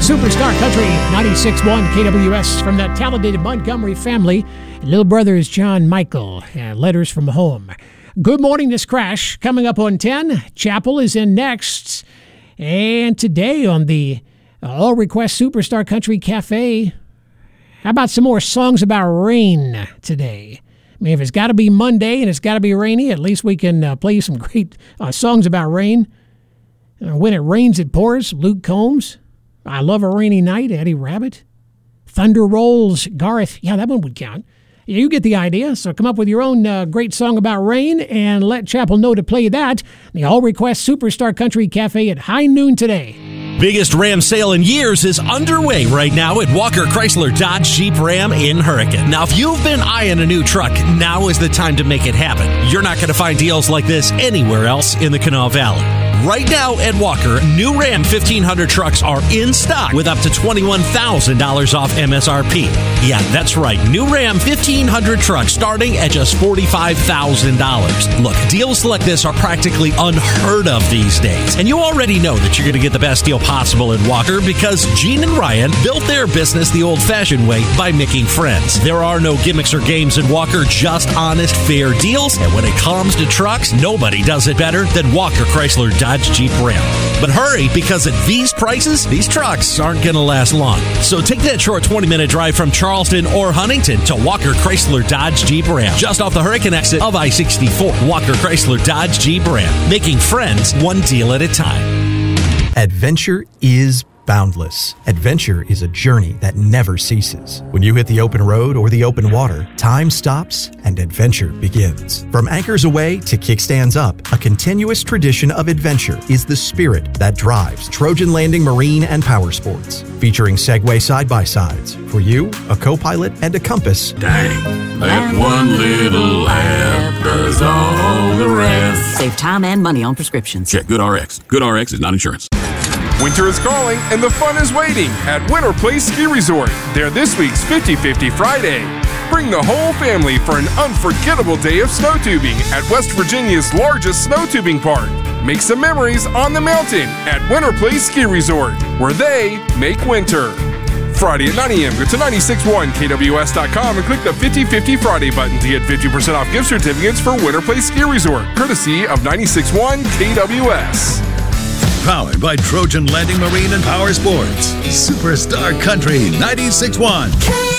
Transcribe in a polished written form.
Superstar Country 96.1 KWS from the talented Montgomery family. Little brother is John Michael. Letters from home. Good morning, this crash coming up on 10. Chapel is in next. And today on the All Request Superstar Country Cafe, how about some more songs about rain today? I mean, if it's got to be Monday and it's got to be rainy, at least we can play some great songs about rain. When it rains, it pours, Luke Combs. I Love a Rainy Night, Eddie Rabbitt. Thunder Rolls, Garth. Yeah, that one would count. You get the idea, so come up with your own great song about rain and let Chapel know to play that. The All Request Superstar Country Cafe at high noon today. Biggest Ram sale in years is underway right now at Walker Chrysler Dodge Jeep Ram in Hurricane. Now, if you've been eyeing a new truck, now is the time to make it happen. You're not going to find deals like this anywhere else in the Kanawha Valley. Right now at Walker, new Ram 1500 trucks are in stock with up to $21,000 off MSRP. Yeah, that's right. New Ram 1500 trucks starting at just $45,000. Look, deals like this are practically unheard of these days. And you already know that you're going to get the best deal possible at Walker because Gene and Ryan built their business the old-fashioned way by making friends. There are no gimmicks or games at Walker, just honest, fair deals. And when it comes to trucks, nobody does it better than Walker Chrysler Dodge Jeep Ram. But hurry, because at these prices, these trucks aren't going to last long. So take that short 20-minute drive from Charleston or Huntington to Walker Chrysler Dodge Jeep Ram, just off the Hurricane exit of I-64. Walker Chrysler Dodge Jeep Ram, making friends one deal at a time. Adventure is boundless. Adventure is a journey that never ceases. When you hit the open road or the open water, time stops and adventure begins. From anchors away to kickstands up, a continuous tradition of adventure is the spirit that drives Trojan Landing Marine and Power Sports. Featuring Segway side-by-sides. For you, a co-pilot and a compass. Dang, that one little app does all the rest. Save time and money on prescriptions. Check GoodRx. GoodRx is not insurance. Winter is calling and the fun is waiting at Winter Place Ski Resort. They're this week's 50-50 Friday. Bring the whole family for an unforgettable day of snow tubing at West Virginia's largest snow tubing park. Make some memories on the mountain at Winter Place Ski Resort, where they make winter. Friday at 9 a.m. Go to 961 KWS.com and click the 50-50 Friday button to get 50% off gift certificates for Winter Place Ski Resort, courtesy of 961 KWS. Powered by Trojan Landing Marine and Power Sports. Superstar Country 96.1.